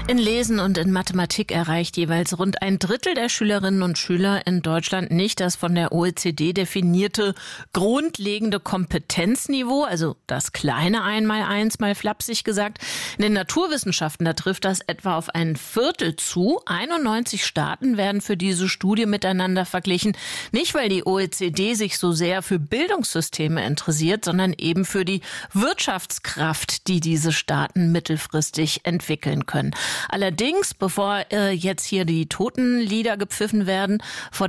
In Lesen und in Mathematik erreicht jeweils rund ein Drittel der Schülerinnen und Schüler in Deutschland nicht das von der OECD definierte grundlegende Kompetenzniveau, also das kleine Einmaleins, mal flapsig gesagt. In den Naturwissenschaften, da trifft das etwa auf ein Viertel zu. 91 Staaten werden für diese Studie miteinander verglichen. Nicht, weil die OECD sich so sehr für Bildungssysteme interessiert, sondern eben für die Wirtschaftskraft, die diese Staaten mittelfristig entwickeln können. Allerdings, bevor jetzt hier die Totenlieder gepfiffen werden,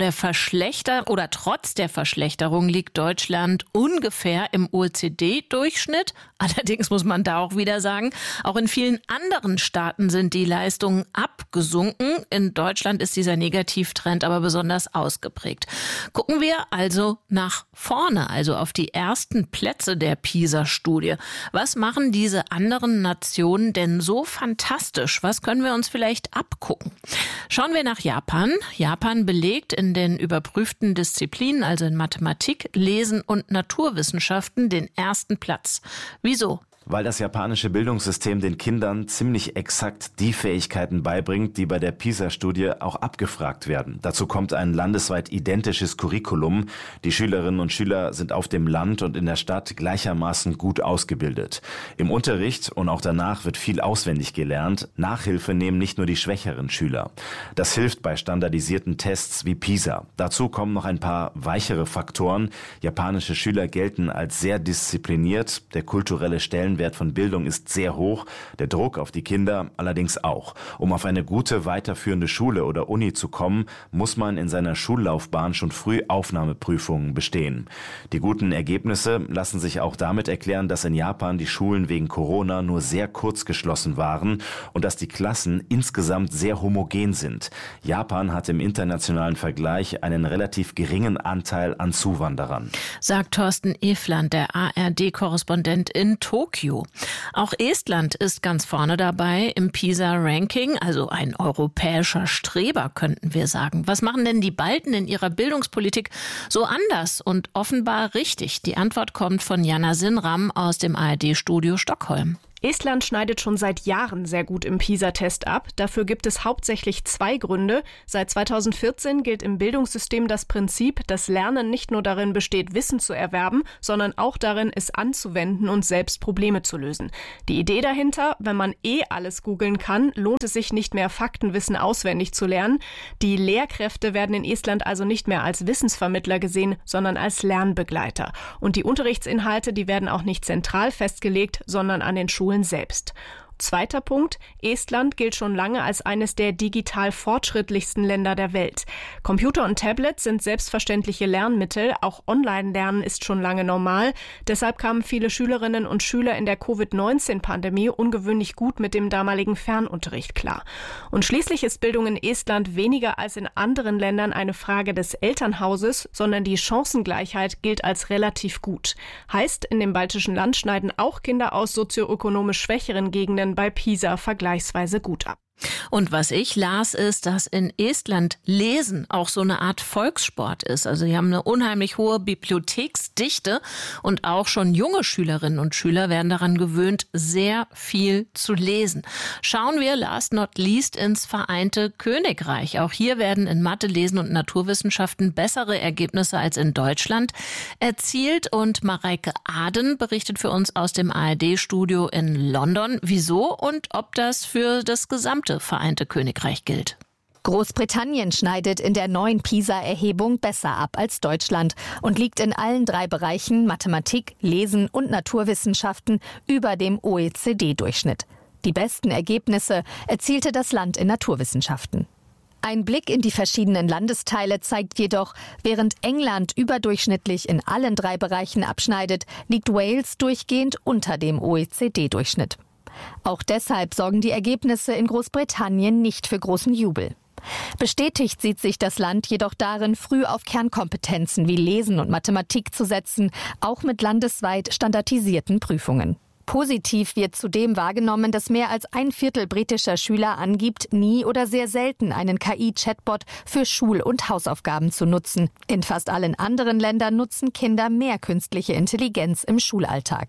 trotz der Verschlechterung liegt Deutschland ungefähr im OECD-Durchschnitt. Allerdings muss man da auch wieder sagen, auch in vielen anderen Staaten sind die Leistungen abgesunken. In Deutschland ist dieser Negativtrend aber besonders ausgeprägt. Gucken wir also nach vorne, also auf die ersten Plätze der PISA-Studie. Was machen diese anderen Nationen denn so fantastisch? Was können wir uns vielleicht abgucken? Schauen wir nach Japan. Japan belegt in den überprüften Disziplinen, also in Mathematik, Lesen und Naturwissenschaften, den ersten Platz. Wieso? Weil das japanische Bildungssystem den Kindern ziemlich exakt die Fähigkeiten beibringt, die bei der PISA-Studie auch abgefragt werden. Dazu kommt ein landesweit identisches Curriculum. Die Schülerinnen und Schüler sind auf dem Land und in der Stadt gleichermaßen gut ausgebildet. Im Unterricht und auch danach wird viel auswendig gelernt. Nachhilfe nehmen nicht nur die schwächeren Schüler. Das hilft bei standardisierten Tests wie PISA. Dazu kommen noch ein paar weichere Faktoren. Japanische Schüler gelten als sehr diszipliniert. Der kulturelle Stellenwert von Bildung ist sehr hoch, der Druck auf die Kinder allerdings auch. Um auf eine gute weiterführende Schule oder Uni zu kommen, muss man in seiner Schullaufbahn schon früh Aufnahmeprüfungen bestehen. Die guten Ergebnisse lassen sich auch damit erklären, dass in Japan die Schulen wegen Corona nur sehr kurz geschlossen waren und dass die Klassen insgesamt sehr homogen sind. Japan hat im internationalen Vergleich einen relativ geringen Anteil an Zuwanderern. Sagt Thorsten Efland, der ARD-Korrespondent in Tokio. Auch Estland ist ganz vorne dabei im PISA-Ranking, also ein europäischer Streber, könnten wir sagen. Was machen denn die Balten in ihrer Bildungspolitik so anders und offenbar richtig? Die Antwort kommt von Jana Sinram aus dem ARD-Studio Stockholm. Estland schneidet schon seit Jahren sehr gut im PISA-Test ab. Dafür gibt es hauptsächlich zwei Gründe. Seit 2014 gilt im Bildungssystem das Prinzip, dass Lernen nicht nur darin besteht, Wissen zu erwerben, sondern auch darin, es anzuwenden und selbst Probleme zu lösen. Die Idee dahinter, wenn man alles googeln kann, lohnt es sich nicht mehr, Faktenwissen auswendig zu lernen. Die Lehrkräfte werden in Estland also nicht mehr als Wissensvermittler gesehen, sondern als Lernbegleiter. Und die Unterrichtsinhalte, die werden auch nicht zentral festgelegt, sondern an den Schulen selbst. Zweiter Punkt, Estland gilt schon lange als eines der digital fortschrittlichsten Länder der Welt. Computer und Tablets sind selbstverständliche Lernmittel, auch Online-Lernen ist schon lange normal. Deshalb kamen viele Schülerinnen und Schüler in der Covid-19-Pandemie ungewöhnlich gut mit dem damaligen Fernunterricht klar. Und schließlich ist Bildung in Estland weniger als in anderen Ländern eine Frage des Elternhauses, sondern die Chancengleichheit gilt als relativ gut. Heißt, in dem baltischen Land schneiden auch Kinder aus sozioökonomisch schwächeren Gegenden bei PISA vergleichsweise gut ab. Und was ich las, ist, dass in Estland Lesen auch so eine Art Volkssport ist. Also sie haben eine unheimlich hohe Bibliotheksdichte und auch schon junge Schülerinnen und Schüler werden daran gewöhnt, sehr viel zu lesen. Schauen wir last not least ins Vereinte Königreich. Auch hier werden in Mathe, Lesen und Naturwissenschaften bessere Ergebnisse als in Deutschland erzielt. Und Mareike Aden berichtet für uns aus dem ARD-Studio in London, wieso und ob das für das gesamte Vereinte Königreich gilt. Großbritannien schneidet in der neuen PISA-Erhebung besser ab als Deutschland und liegt in allen drei Bereichen Mathematik, Lesen und Naturwissenschaften über dem OECD-Durchschnitt. Die besten Ergebnisse erzielte das Land in Naturwissenschaften. Ein Blick in die verschiedenen Landesteile zeigt jedoch, während England überdurchschnittlich in allen drei Bereichen abschneidet, liegt Wales durchgehend unter dem OECD-Durchschnitt. Auch deshalb sorgen die Ergebnisse in Großbritannien nicht für großen Jubel. Bestätigt sieht sich das Land jedoch darin, früh auf Kernkompetenzen wie Lesen und Mathematik zu setzen, auch mit landesweit standardisierten Prüfungen. Positiv wird zudem wahrgenommen, dass mehr als ein Viertel britischer Schüler angibt, nie oder sehr selten einen KI-Chatbot für Schul- und Hausaufgaben zu nutzen. In fast allen anderen Ländern nutzen Kinder mehr künstliche Intelligenz im Schulalltag.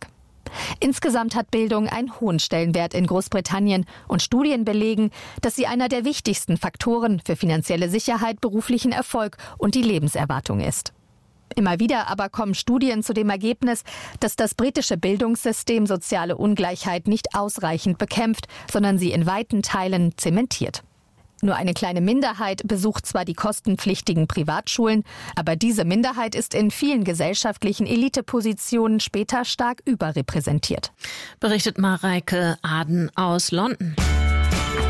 Insgesamt hat Bildung einen hohen Stellenwert in Großbritannien und Studien belegen, dass sie einer der wichtigsten Faktoren für finanzielle Sicherheit, beruflichen Erfolg und die Lebenserwartung ist. Immer wieder aber kommen Studien zu dem Ergebnis, dass das britische Bildungssystem soziale Ungleichheit nicht ausreichend bekämpft, sondern sie in weiten Teilen zementiert. Nur eine kleine Minderheit besucht zwar die kostenpflichtigen Privatschulen, aber diese Minderheit ist in vielen gesellschaftlichen Elitepositionen später stark überrepräsentiert. Berichtet Mareike Aden aus London.